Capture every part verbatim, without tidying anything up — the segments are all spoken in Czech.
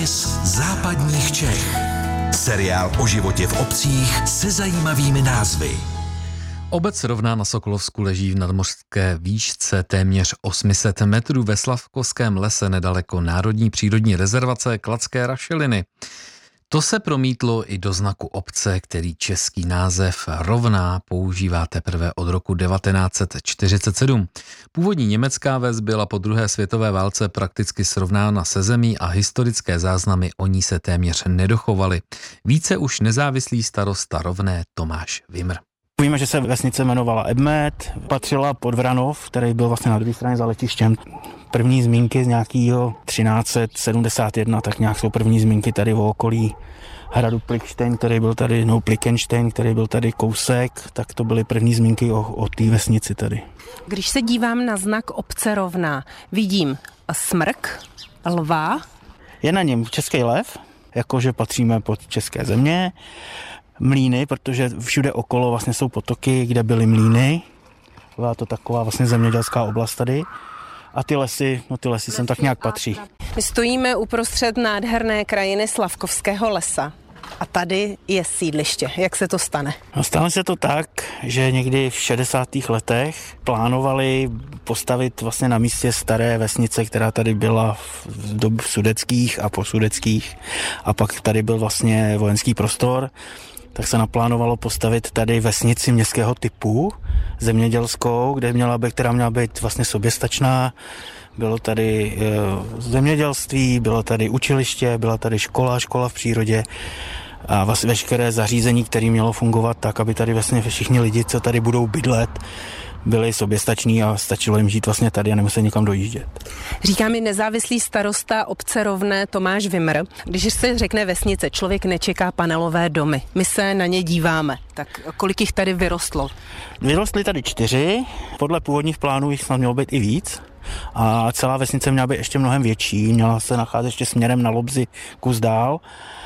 Zápis západních Čech. Seriál o životě v obcích se zajímavými názvy. Obec Rovná na Sokolovsku leží v nadmořské výšce téměř osm set metrů ve Slavkovském lese nedaleko Národní přírodní rezervace Kladské rašeliny. To se promítlo i do znaku obce, který český název Rovná používá teprve od roku devatenáct set čtyřicet sedm. Původní německá ves byla po druhé světové válce prakticky srovnána se zemí a historické záznamy o ní se téměř nedochovaly. Více už nezávislý starosta Rovné Tomáš Vimr. Víme, že se vesnice jmenovala Ebmet, patřila pod Vranov, který byl vlastně na druhé straně za letištěm. První zmínky z nějakého třináct set sedmdesát jedna, tak nějak jsou první zmínky tady o okolí hradu Plikštejn, který byl tady, no Plikenštejn, který byl tady kousek, tak to byly první zmínky o, o té vesnici tady. Když se dívám na znak obce Rovná, vidím smrk, lva. Je na něm český lev, jakože patříme pod české země, mlýny, protože všude okolo vlastně jsou potoky, kde byly mlýny. Byla to taková vlastně zemědělská oblast tady. A ty lesy, no ty lesy sem tak nějak patří. My stojíme uprostřed nádherné krajiny Slavkovského lesa. A tady je sídliště. Jak se to stane? No, stane se to tak, že někdy v šedesátých letech plánovali postavit vlastně na místě staré vesnice, která tady byla v dob sudeckých a posudeckých. A pak tady byl vlastně vojenský prostor. Tak se naplánovalo postavit tady vesnici městského typu, zemědělskou, kde měla být, která měla být vlastně soběstačná. Bylo tady e, zemědělství, bylo tady učiliště, byla tady škola, škola v přírodě a vlastně veškeré zařízení, které mělo fungovat tak, aby tady vlastně všichni lidi, co tady budou bydlet, byli soběstační a stačilo jim žít vlastně tady a nemuseli nikam dojíždět. Říká mi nezávislý starosta obce Rovné Tomáš Vimr. Když se řekne vesnice, člověk nečeká panelové domy. My se na ně díváme. Tak kolik jich tady vyrostlo? Vyrostly tady čtyři, podle původních plánů jich snad mělo být i víc. A celá vesnice měla být ještě mnohem větší, měla se nacházet ještě směrem na Lobzy kus dál.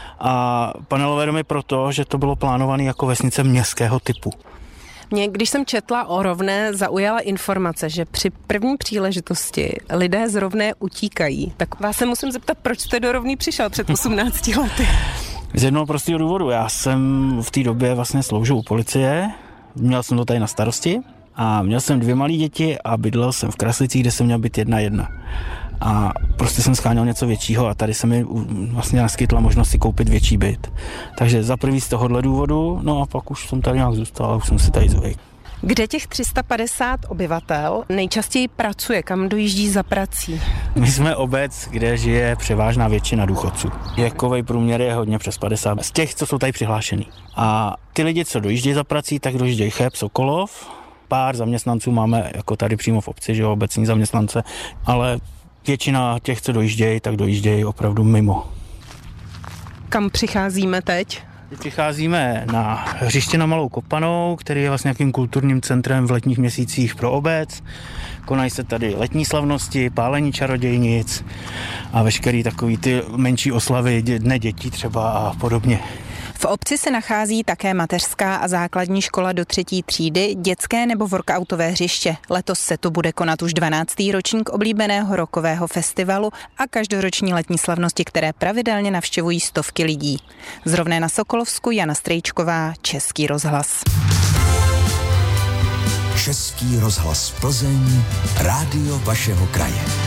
A panelové domy proto, že to bylo plánované jako vesnice městského typu. Mě, když jsem četla o Rovné, zaujala informace, že při první příležitosti lidé z Rovné utíkají. Tak vás se musím zeptat, proč jste do Rovný přišel před osmnácti lety? Z jednoho prostého důvodu. Já jsem v té době vlastně sloužil u policie, měl jsem to tady na starosti a měl jsem dvě malé děti a bydlel jsem v Kraslicích, kde jsem měl být jedna jedna. A prostě jsem scháněl něco většího a tady se mi vlastně naskytla možnost si koupit větší byt. Takže za prvý z tohohle důvodu, no a pak už jsem tady nějak zůstal a už jsem si tady zvykl. Kde těch tři sta padesát obyvatel nejčastěji pracuje, kam dojíždí za prací? My jsme obec, kde žije převážná většina důchodců. Věkový průměr je hodně přes padesát z těch, co jsou tady přihlášený. A ty lidi, co dojíždějí za prací, tak dojíždějí Cheb, Sokolov. Pár zaměstnanců máme jako tady přímo v obci, že jo, obecní zaměstnance, ale většina těch, co dojíždějí, tak dojíždějí opravdu mimo. Kam přicházíme teď? Přicházíme na hřiště na Malou Kopanou, který je vlastně nějakým kulturním centrem v letních měsících pro obec. Konají se tady letní slavnosti, pálení čarodějnic a veškerý takový ty menší oslavy Dne dětí třeba a podobně. V obci se nachází také mateřská a základní škola do třetí třídy, dětské nebo workoutové hřiště. Letos se tu bude konat už dvanáctý ročník oblíbeného rockového festivalu a každoroční letní slavnosti, které pravidelně navštěvují stovky lidí. Z Rovné na Sokolovsku Jana Strejčková, Český rozhlas. Český rozhlas Plzeň, rádio vašeho kraje.